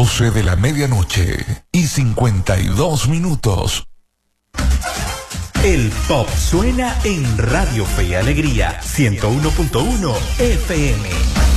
12 de la medianoche y 52 minutos. El pop suena en Radio Fe y Alegría 101.1 FM.